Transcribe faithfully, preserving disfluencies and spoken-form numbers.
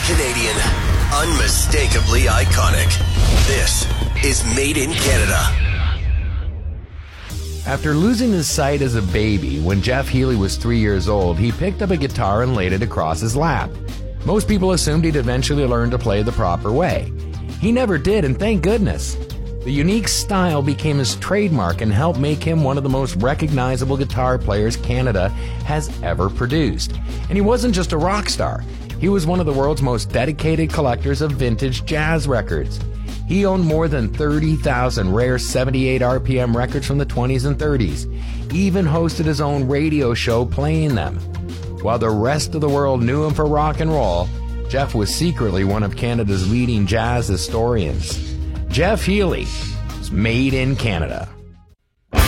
Canadian. Unmistakably iconic. This is Made in Canada. After losing his sight as a baby, when Jeff Healey was three years old, he picked up a guitar and laid it across his lap. Most people assumed he'd eventually learn to play the proper way. He never did, and thank goodness. The unique style became his trademark and helped make him one of the most recognizable guitar players Canada has ever produced. And he wasn't just a rock star. He was one of the world's most dedicated collectors of vintage jazz records. He owned more than thirty thousand rare seventy-eight R P M records from the twenties and thirties. He even hosted his own radio show playing them. While the rest of the world knew him for rock and roll, Jeff was secretly one of Canada's leading jazz historians. Jeff Healey was Made in Canada.